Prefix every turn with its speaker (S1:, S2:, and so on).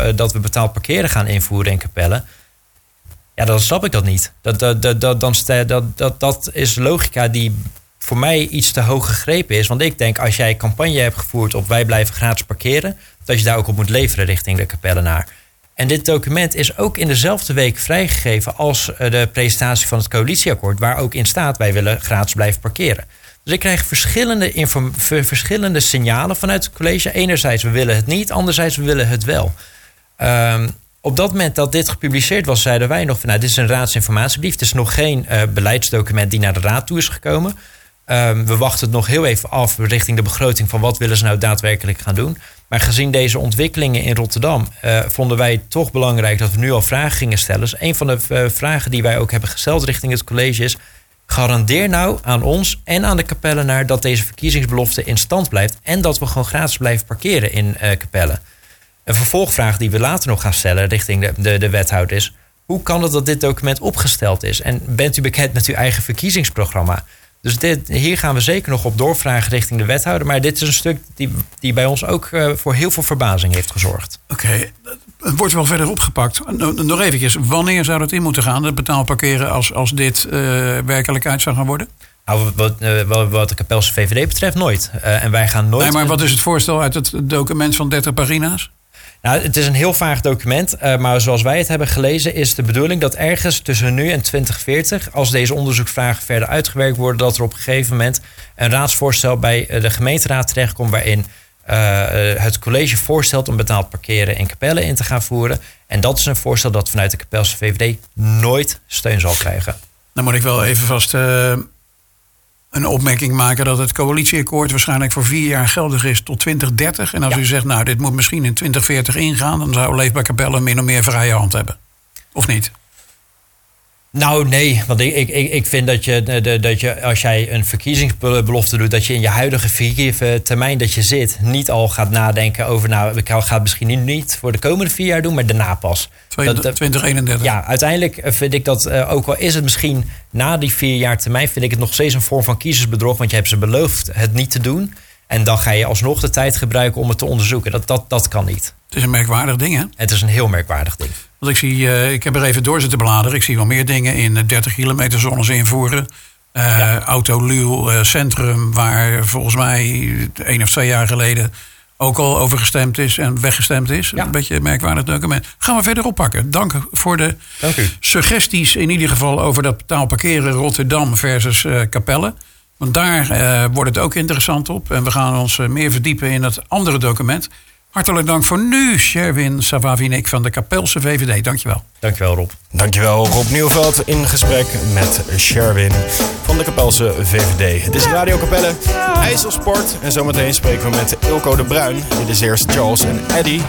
S1: dat we betaald parkeren gaan invoeren in Capelle. Ja, dan snap ik dat niet. Dat is logica die voor mij iets te hoog gegrepen is. Want ik denk, als jij campagne hebt gevoerd op wij blijven gratis parkeren, dat je daar ook op moet leveren richting de Capellenaar. En dit document is ook in dezelfde week vrijgegeven als de presentatie van het coalitieakkoord, waar ook in staat wij willen gratis blijven parkeren. Dus ik krijg verschillende signalen vanuit het college. Enerzijds, we willen het niet. Anderzijds, we willen het wel. Op dat moment dat dit gepubliceerd was, zeiden wij nog van, dit is een raadsinformatiebrief. Het is nog geen beleidsdocument die naar de raad toe is gekomen. We wachten het nog heel even af richting de begroting van wat willen ze nou daadwerkelijk gaan doen. Maar gezien deze ontwikkelingen in Rotterdam vonden wij het toch belangrijk dat we nu al vragen gingen stellen. Dus een van de vragen die wij ook hebben gesteld richting het college is, garandeer nou aan ons en aan de Capellenaar dat deze verkiezingsbelofte in stand blijft en dat we gewoon gratis blijven parkeren in Capelle. Een vervolgvraag die we later nog gaan stellen richting de wethouder is, hoe kan het dat dit document opgesteld is? En bent u bekend met uw eigen verkiezingsprogramma? Dus hier gaan we zeker nog op doorvragen richting de wethouder. Maar dit is een stuk die bij ons ook voor heel veel verbazing heeft gezorgd.
S2: Oké, het wordt wel verder opgepakt. Nog eventjes, wanneer zou dat in moeten gaan? Het betaald parkeren als dit werkelijkheid zou gaan worden?
S1: Nou, wat de Capelse VVD betreft nooit. En wij gaan nooit...
S2: Nee, maar wat is het voorstel uit het document van 30 pagina's?
S1: Nou, het is een heel vaag document, maar zoals wij het hebben gelezen is de bedoeling dat ergens tussen nu en 2040, als deze onderzoeksvragen verder uitgewerkt worden, dat er op een gegeven moment een raadsvoorstel bij de gemeenteraad terechtkomt waarin het college voorstelt om betaald parkeren in Capelle in te gaan voeren. En dat is een voorstel dat vanuit de Capelse VVD nooit steun zal krijgen.
S2: Dan moet ik wel even vast een opmerking maken dat het coalitieakkoord waarschijnlijk voor 4 jaar geldig is tot 2030. En als u zegt, nou, dit moet misschien in 2040 ingaan, dan zou Leefbaar Capelle min of meer vrije hand hebben. Of niet?
S1: Nou, nee, want ik vind dat je als jij een verkiezingsbelofte doet, dat je in je huidige termijn dat je zit, niet al gaat nadenken over, nou, ik ga het misschien niet voor de komende 4 jaar doen, maar daarna pas.
S2: 2031.
S1: Ja, uiteindelijk vind ik dat, ook al is het misschien na die 4 jaar termijn, vind ik het nog steeds een vorm van kiezersbedrog, want je hebt ze beloofd het niet te doen. En dan ga je alsnog de tijd gebruiken om het te onderzoeken. Dat kan niet.
S2: Het is een merkwaardig ding, hè?
S1: Het is een heel merkwaardig ding.
S2: Want ik heb er even door zitten bladeren. Ik zie wel meer dingen in 30 kilometer zones invoeren. Autoluw centrum, waar volgens mij 1 of 2 jaar geleden ook al over gestemd is en weggestemd is. Ja. Een beetje een merkwaardig document. Gaan we verder oppakken. Dank voor de suggesties in ieder geval over dat betaalparkeren Rotterdam versus Capelle. Want daar wordt het ook interessant op. En we gaan ons meer verdiepen in het andere document. Hartelijk dank voor nu, Sherwin Savavinik van de Capelse VVD. Dankjewel.
S1: Dankjewel, Rob.
S3: Dankjewel, Rob Nieuwveld in gesprek met Sherwin van de Capelse VVD. Het is Radio Capelle, IJsselsport. En zometeen spreken we met Ilko de Bruin. Dit is eerst Charles en Eddie.